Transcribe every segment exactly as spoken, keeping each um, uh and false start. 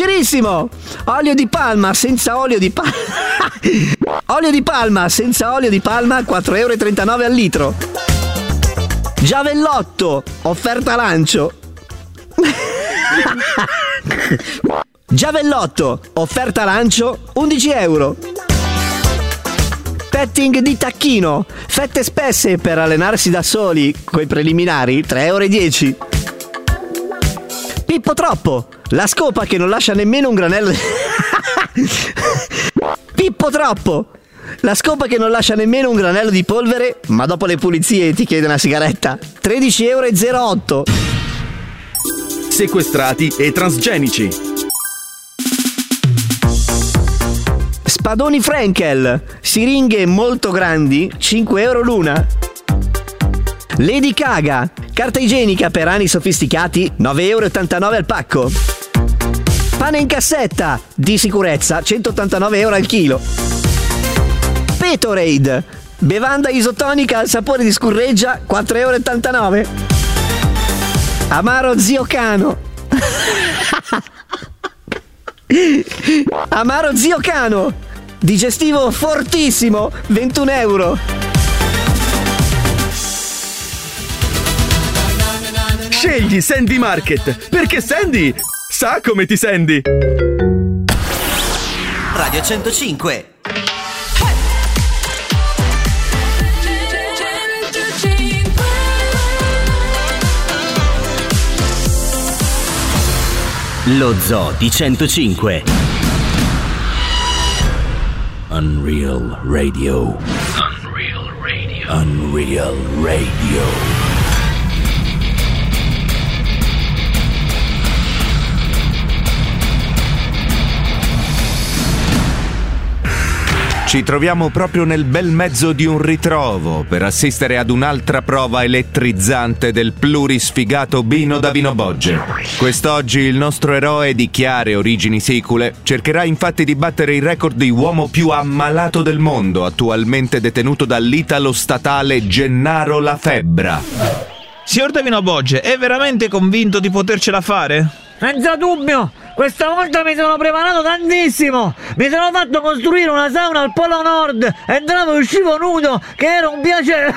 leggerissimo! Olio di palma senza olio di palma. Olio di palma senza olio di palma, quattro virgola trentanove euro al litro. Giavellotto, offerta lancio. Giavellotto, offerta lancio, undici euro. Petting di tacchino, fette spesse per allenarsi da soli, coi preliminari, tre virgola dieci euro. Pippo Troppo, la scopa che non lascia nemmeno un granello di... Pippo Troppo, la scopa che non lascia nemmeno un granello di polvere, ma dopo le pulizie ti chiede una sigaretta, tredici virgola zero otto euro. Sequestrati e transgenici. Spadoni Frankel, siringhe molto grandi, cinque euro l'una. Lady Caga, carta igienica per ani sofisticati, nove virgola ottantanove euro al pacco. Pane in cassetta, di sicurezza, centottantanove euro al chilo. Petorade, bevanda isotonica al sapore di scurreggia, quattro virgola ottantanove euro. Amaro Zio Cano. Amaro Zio Cano, digestivo fortissimo, ventuno euro. Scegli Sandy Market, perché Sandy sa come ti senti. Radio centocinque. Lo Zoo di centocinque. Unreal Radio. Unreal Radio. Unreal Radio. Ci troviamo proprio nel bel mezzo di un ritrovo per assistere ad un'altra prova elettrizzante del plurisfigato Bino da Vinobogge. Quest'oggi il nostro eroe di chiare origini sicule cercherà infatti di battere il record di uomo più ammalato del mondo, attualmente detenuto dall'italo statale Gennaro La Febbra. Signor da Vinobogge, è veramente convinto di potercela fare? Senza dubbio! Questa volta mi sono preparato tantissimo! Mi sono fatto costruire una sauna al Polo Nord! Entravo e uscivo nudo, che era un piacere!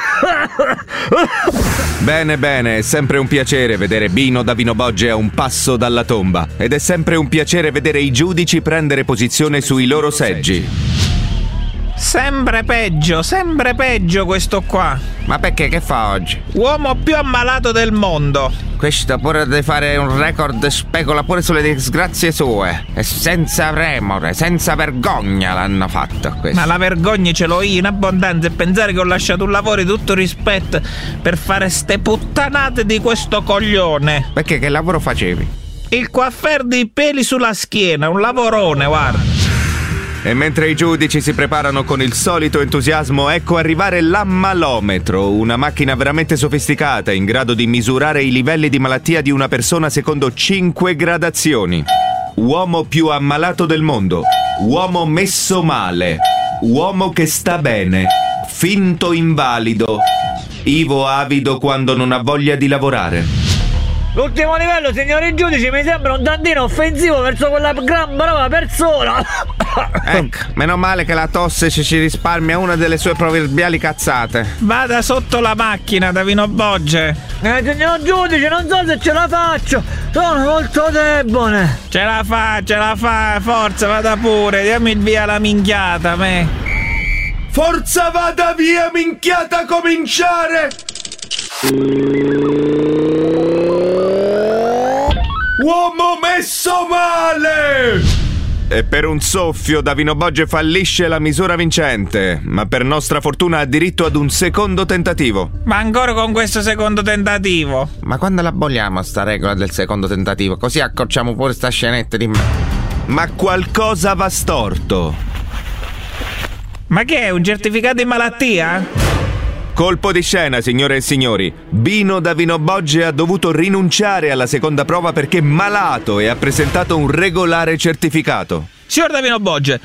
Bene, bene, è sempre un piacere vedere Bino da Vinobogge a un passo dalla tomba. Ed è sempre un piacere vedere i giudici prendere posizione sui loro seggi. Sempre peggio, sempre peggio questo qua. Ma perché, che fa oggi? Uomo più ammalato del mondo. Questo pure di fare un record specola pure sulle disgrazie sue. E senza remore, senza vergogna l'hanno fatto questo. Ma la vergogna ce l'ho io in abbondanza, e pensare che ho lasciato un lavoro di tutto rispetto per fare ste puttanate di questo coglione. Perché, che lavoro facevi? Il coiffer di peli sulla schiena, un lavorone, guarda. E mentre i giudici si preparano con il solito entusiasmo, ecco arrivare l'ammalometro, una macchina veramente sofisticata in grado di misurare i livelli di malattia di una persona secondo cinque gradazioni. Uomo più ammalato del mondo, uomo messo male, uomo che sta bene, finto invalido, ivo avido quando non ha voglia di lavorare. L'ultimo livello, signori giudici, mi sembra un tantino offensivo verso quella gran brava persona. Ecco, meno male che la tosse ci, ci risparmia una delle sue proverbiali cazzate. Vada sotto la macchina da Vinobogge. Eh, signor giudice, non so se ce la faccio. Sono molto debole. Ce la fa, ce la fa, forza, vada pure. Diamo il via alla minchiata, me. Forza, vada via, minchiata, a cominciare! Uomo messo male! E per un soffio da Vinobogge fallisce la misura vincente, ma per nostra fortuna ha diritto ad un secondo tentativo. Ma ancora con questo secondo tentativo? Ma quando l'aboliamo sta regola del secondo tentativo? Così accorciamo pure sta scenetta di me. Ma qualcosa va storto. Ma che è, un certificato di malattia? Colpo di scena, signore e signori. Bino da Vinobogge ha dovuto rinunciare alla seconda prova perché malato e ha presentato un regolare certificato. Signor da Vinobogge,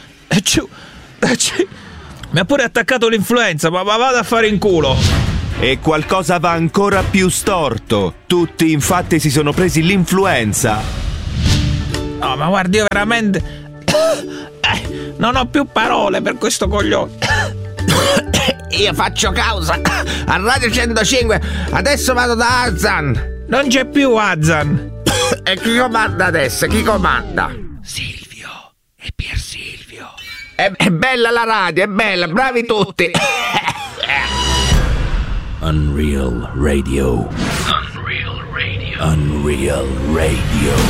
mi ha pure attaccato l'influenza, ma vado a fare in culo. E qualcosa va ancora più storto. Tutti infatti si sono presi l'influenza. No, ma guardi, io veramente eh, non ho più parole per questo coglione. Io faccio causa a Radio centocinque. Adesso vado da Azan. Non c'è più Azan. E chi comanda adesso? Chi comanda? Silvio e Pier Silvio. È, è bella la radio, è bella, bravi tutti. Unreal Radio. Unreal Radio. Unreal Radio.